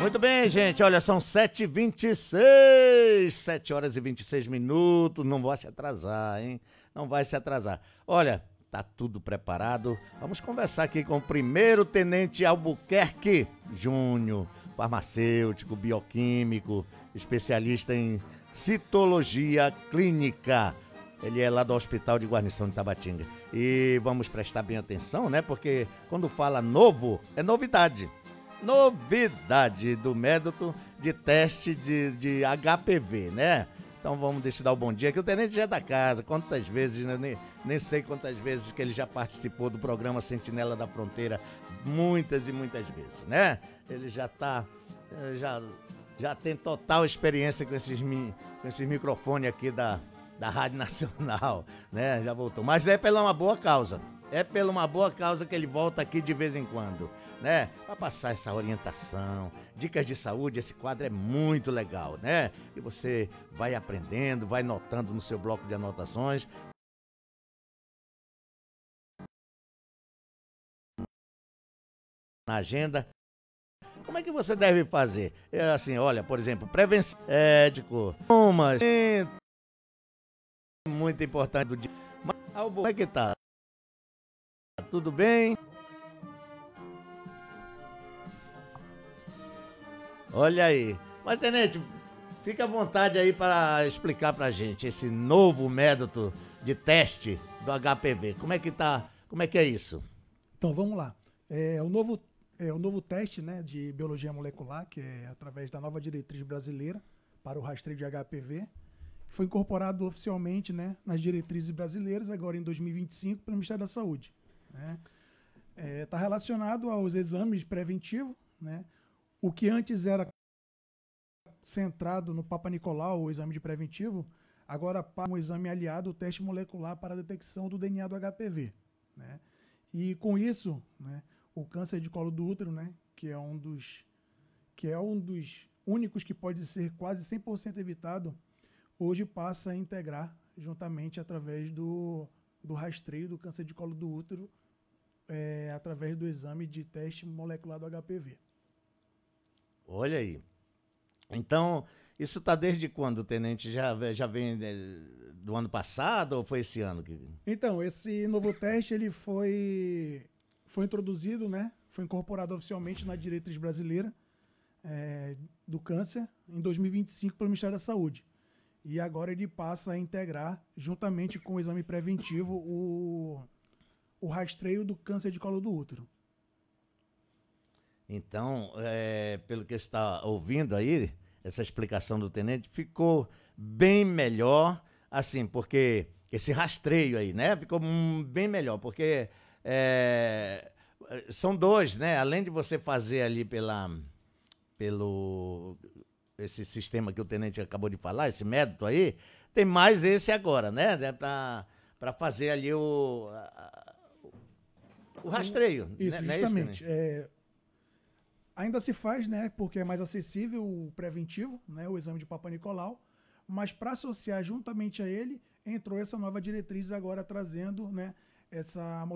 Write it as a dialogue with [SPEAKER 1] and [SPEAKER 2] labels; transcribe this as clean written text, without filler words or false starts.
[SPEAKER 1] Muito bem, gente, olha, são 7h26, 7 horas e 26 minutos, não vai se atrasar, hein? Não vai se atrasar. Olha, tá tudo preparado, vamos conversar aqui com o primeiro tenente Albuquerque Júnior, farmacêutico, bioquímico, especialista em citologia clínica. Ele é lá do Hospital de Guarnição de Tabatinga. E vamos prestar bem atenção, né? Porque quando fala novo, é novidade. Novidade do método de teste de HPV, né? Então vamos deixar dar o bom dia, que o tenente já é da casa. Quantas vezes, né? Nem sei quantas vezes que ele já participou do programa Sentinela da Fronteira. Muitas e muitas vezes, né? Ele já tá... Já tem total experiência com esses microfones aqui da Rádio Nacional, né? Já voltou. Mas é pela uma boa causa. É pela uma boa causa que ele volta aqui de vez em quando, né? Para passar essa orientação, dicas de saúde. Esse quadro é muito legal, né? E você vai aprendendo, vai notando no seu bloco de anotações. Na agenda. Como é que você deve fazer? É assim, olha, por exemplo, prevenção médico, umas muito importante do dia. Mas, como é que tá? Tudo bem? Olha aí. Mas, tenente, fica à vontade aí para explicar pra gente esse novo método de teste do HPV. Como é que tá? Como é que é isso?
[SPEAKER 2] Então, vamos lá. O novo teste, né, de biologia molecular, que é através da nova diretriz brasileira para o rastreio de HPV, foi incorporado oficialmente, né, nas diretrizes brasileiras, agora em 2025, pelo Ministério da Saúde. Está relacionado aos exames preventivos, né, o que antes era centrado no Papa Nicolau, o exame de preventivo, agora para um exame aliado, o teste molecular para a detecção do DNA do HPV. Né? E com isso, né, o câncer de colo do útero, né, que é um dos únicos que pode ser quase 100% evitado, hoje passa a integrar juntamente através do rastreio do câncer de colo do útero, através do exame de teste molecular do HPV.
[SPEAKER 1] Olha aí. Então, isso está desde quando, tenente? Já vem do ano passado ou foi esse ano?
[SPEAKER 2] Então, esse novo teste ele foi introduzido, né? Foi incorporado oficialmente na diretriz brasileira do câncer em 2025 pelo Ministério da Saúde. E agora ele passa a integrar, juntamente com o exame preventivo, o rastreio do câncer de colo do útero.
[SPEAKER 1] Então, pelo que você está ouvindo aí, essa explicação do tenente ficou bem melhor, assim, porque esse rastreio aí, né, ficou bem melhor, porque são dois, né, além de você fazer ali pelo esse sistema que o tenente acabou de falar, esse método aí, tem mais esse agora, né, para fazer ali o rastreio.
[SPEAKER 2] Isso,
[SPEAKER 1] né,
[SPEAKER 2] justamente.
[SPEAKER 1] Isso,
[SPEAKER 2] ainda se faz, né, porque é mais acessível o preventivo, né, o exame de Papa Nicolau, mas para associar juntamente a ele, entrou essa nova diretriz agora trazendo, né, essa